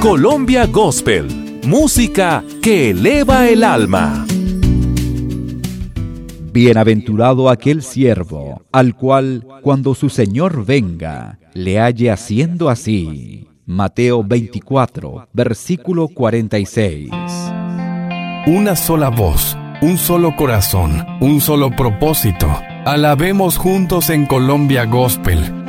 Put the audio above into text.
Colombia Gospel, música que eleva el alma. Bienaventurado aquel siervo, al cual, cuando su Señor venga, le halle haciendo así. Mateo 24, versículo 46. Una sola voz, un solo corazón, un solo propósito. Alabemos juntos en Colombia Gospel.